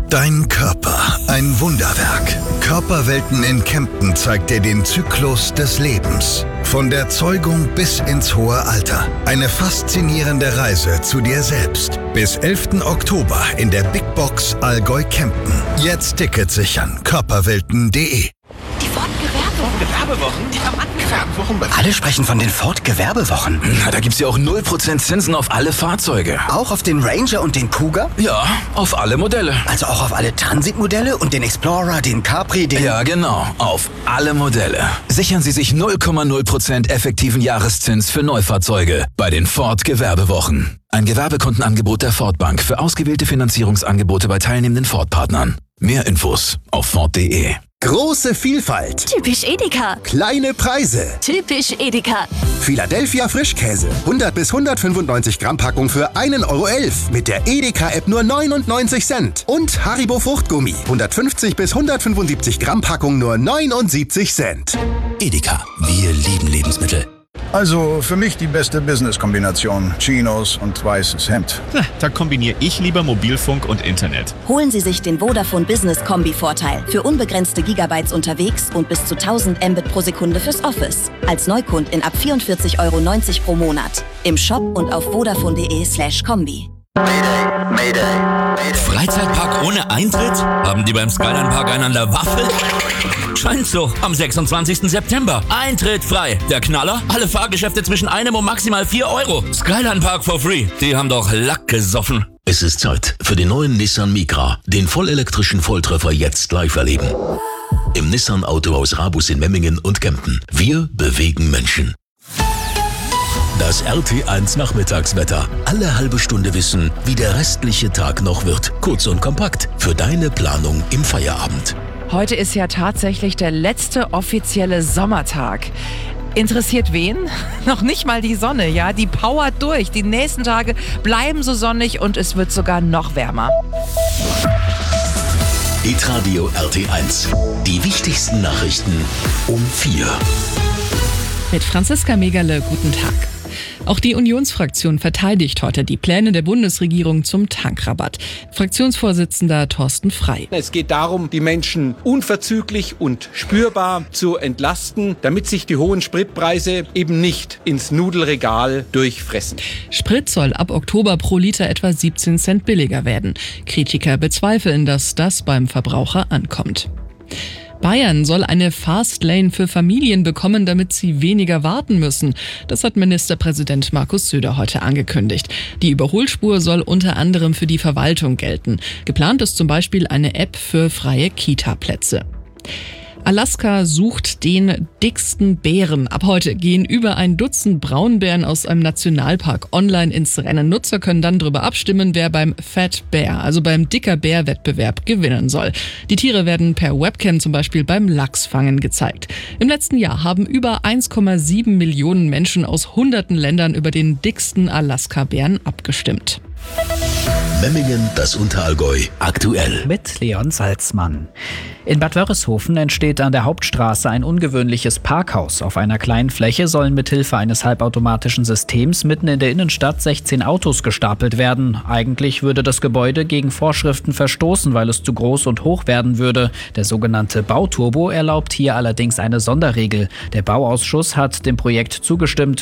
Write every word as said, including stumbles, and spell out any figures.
Dein Körper, ein Wunderwerk. Körperwelten in Kempten zeigt dir den Zyklus des Lebens. Von der Zeugung bis ins hohe Alter. Eine faszinierende Reise zu dir selbst. Bis elften Oktober in der Big Box Allgäu Kempten. Jetzt Ticket sichern. körperwelten punkt de. Die Ford-Gewerbewochen. Die haben Gewerbewochen. Alle sprechen von den Ford-Gewerbewochen. Na, da gibt's ja auch null Prozent Zinsen auf alle Fahrzeuge. Auch auf den Ranger und den Kuga? Ja, auf alle Modelle. Also auch auf alle Transit-Modelle und den Explorer, den Capri, den... Ja, genau. Auf alle Modelle. Sichern Sie sich null Komma null Prozent effektiven Jahreszins für Neufahrzeuge bei den Ford-Gewerbewochen. Ein Gewerbekundenangebot der Ford Bank für ausgewählte Finanzierungsangebote bei teilnehmenden Ford-Partnern. Mehr Infos auf ford punkt de. Große Vielfalt. Typisch Edeka. Kleine Preise. Typisch Edeka. Philadelphia Frischkäse. hundert bis hundertfünfundneunzig Gramm Packung für einen Euro elf. Mit der Edeka-App nur neunundneunzig Cent. Und Haribo Fruchtgummi. hundertfünfzig bis hundertfünfundsiebzig Gramm Packung nur neunundsiebzig Cent. Edeka. Wir lieben Lebensmittel. Also für mich die beste Business-Kombination. Chinos und weißes Hemd. Na, da kombiniere ich lieber Mobilfunk und Internet. Holen Sie sich den Vodafone Business Kombi-Vorteil. Für unbegrenzte Gigabytes unterwegs und bis zu tausend Mbit pro Sekunde fürs Office. Als Neukundin ab vierundvierzig Euro neunzig pro Monat. Im Shop und auf vodafone punkt de slash kombi. Mayday, Mayday. Freizeitpark ohne Eintritt? Haben die beim Skyline Park einen an der Waffel? Scheint so. Am sechsundzwanzigsten September. Eintritt frei. Der Knaller? Alle Fahrgeschäfte zwischen einem und maximal vier Euro. Skyline Park for free. Die haben doch Lack gesoffen. Es ist Zeit für den neuen Nissan Micra. Den vollelektrischen Volltreffer jetzt live erleben. Im Nissan Autohaus Rabus in Memmingen und Kempten. Wir bewegen Menschen. Das R T eins Nachmittagswetter. Alle halbe Stunde wissen, wie der restliche Tag noch wird. Kurz und kompakt für deine Planung im Feierabend. Heute ist ja tatsächlich der letzte offizielle Sommertag. Interessiert wen? Noch nicht mal die Sonne, ja? Die powert durch. Die nächsten Tage bleiben so sonnig und es wird sogar noch wärmer. Hitradio R T eins. Die wichtigsten Nachrichten um vier. Mit Franziska Megerle, guten Tag. Auch die Unionsfraktion verteidigt heute die Pläne der Bundesregierung zum Tankrabatt. Fraktionsvorsitzender Thorsten Frey. Es geht darum, die Menschen unverzüglich und spürbar zu entlasten, damit sich die hohen Spritpreise eben nicht ins Nudelregal durchfressen. Sprit soll ab Oktober pro Liter etwa siebzehn Cent billiger werden. Kritiker bezweifeln, dass das beim Verbraucher ankommt. Bayern soll eine Fastlane für Familien bekommen, damit sie weniger warten müssen. Das hat Ministerpräsident Markus Söder heute angekündigt. Die Überholspur soll unter anderem für die Verwaltung gelten. Geplant ist zum Beispiel eine App für freie Kita-Plätze. Alaska sucht den dicksten Bären. Ab heute gehen über ein Dutzend Braunbären aus einem Nationalpark online ins Rennen. Nutzer können dann darüber abstimmen, wer beim Fat Bear, also beim Dicker Bär-Wettbewerb, gewinnen soll. Die Tiere werden per Webcam zum Beispiel beim Lachsfangen gezeigt. Im letzten Jahr haben über eins Komma sieben Millionen Menschen aus hunderten Ländern über den dicksten Alaska-Bären abgestimmt. Memmingen, das Unterallgäu, aktuell. Mit Leon Salzmann. In Bad Wörishofen entsteht an der Hauptstraße ein ungewöhnliches Parkhaus. Auf einer kleinen Fläche sollen mithilfe eines halbautomatischen Systems mitten in der Innenstadt sechzehn Autos gestapelt werden. Eigentlich würde das Gebäude gegen Vorschriften verstoßen, weil es zu groß und hoch werden würde. Der sogenannte Bauturbo erlaubt hier allerdings eine Sonderregel. Der Bauausschuss hat dem Projekt zugestimmt.